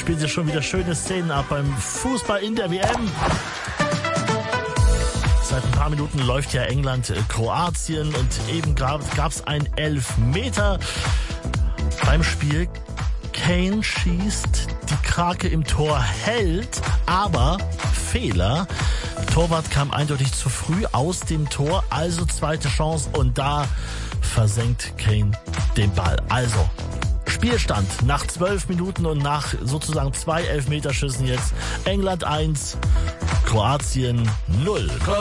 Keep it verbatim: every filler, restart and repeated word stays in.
spielen sich schon wieder schöne Szenen ab beim Fußball in der W M. Seit ein paar Minuten läuft ja England, Kroatien und eben gab es einen Elfmeter beim Spiel. Kane schießt, die Krake im Tor hält, aber Fehler. Torwart kam eindeutig zu früh aus dem Tor, also zweite Chance und da versenkt Kane den Ball. Also Spielstand nach zwölf Minuten und nach sozusagen zwei Elfmeterschüssen jetzt. England eins, Kroatien null.